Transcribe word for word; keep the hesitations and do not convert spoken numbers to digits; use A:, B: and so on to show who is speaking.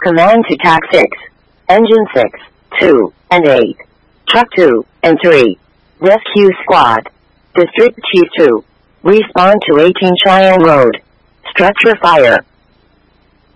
A: Command to Tac six, Engine six, two, and eight, Truck two, and three, Rescue Squad, District Chief two, respond to eighteen Cheyenne Road, structure fire.